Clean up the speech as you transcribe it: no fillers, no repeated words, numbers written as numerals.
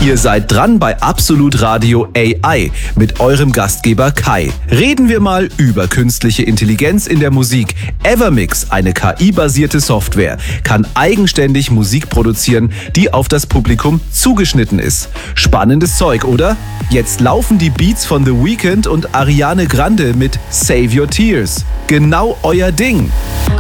Ihr seid dran bei Absolut Radio AI mit eurem Gastgeber Kai. Reden wir mal über künstliche Intelligenz in der Musik. Evermix, eine KI-basierte Software, kann eigenständig Musik produzieren, die auf das Publikum zugeschnitten ist. Spannendes Zeug, oder? Jetzt laufen die Beats von The Weeknd und Ariana Grande mit Save Your Tears. Genau euer Ding.